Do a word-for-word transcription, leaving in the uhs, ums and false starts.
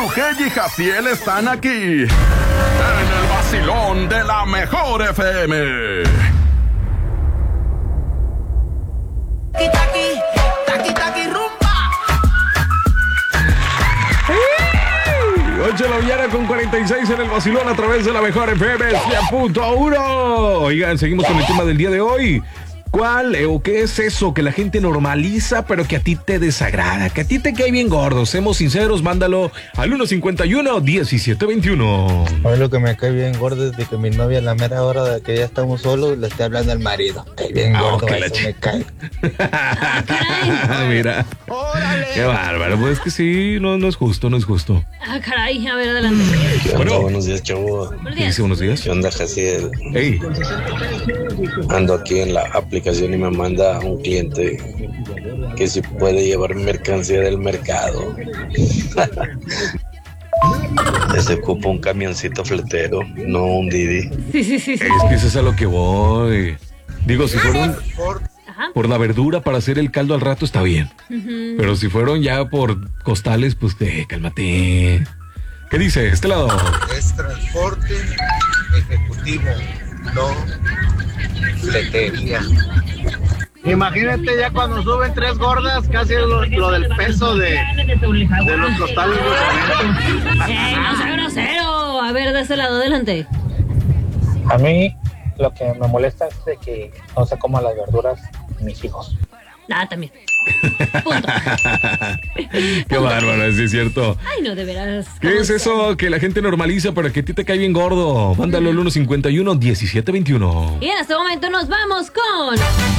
G y Jaciel están aquí en el vacilón de la mejor F M. Taqui, taqui, taqui, taqui, rumba. ocho de la mañana con cuarenta y seis en el vacilón a través de la mejor F M cien punto uno. Oigan, seguimos con el tema del día de hoy. ¿Cuál eh, o qué es eso que la gente normaliza pero que a ti te desagrada? Que a ti te cae bien gordo. Seamos sinceros, mándalo al uno cincuenta y uno, diecisiete veintiuno. A mí lo que me cae bien gordo es de que mi novia a la mera hora de que ya estamos solos le esté hablando al marido. Cae bien Ah, gordo, que eso la ch- me cae. Ah, mira. Qué bárbaro. Pues es que sí, no, no es justo, no es justo. Ah, caray, a ver, adelante. ¿Qué onda? Bueno. Buenos días, chavo. Buenos ¿Qué días. dice? Buenos días. ¿Qué onda, Jaciel? Hey. Ando aquí en la aplicación y me manda un cliente que si puede llevar mercancía del mercado. Se ocupa un camioncito fletero, no un Didi. Sí, sí, sí, sí. Es que eso es a lo que voy. Digo, si fueron Ajá. por la verdura para hacer el caldo al rato está bien. Ujú. Pero si fueron ya por costales, pues te cálmate. ¿Qué dice? Este lado. Es transporte ejecutivo, no fletería. Imagínate ya cuando suben tres gordas, casi lo, lo del peso de, de los costales de cemento. ¡Ey, no sea grosero! A ver, de ese lado, adelante. A mí lo que me molesta es de que no se coman las verduras mis hijos. Nada, también. Punto. Qué bárbaro, sí es cierto. Ay, no, de veras. ¿Qué ¿cómo es se- eso que la gente normaliza pero que a ti te cae bien gordo? Mándalo al uno cincuenta y uno, diecisiete veintiuno. Y en este momento nos vamos con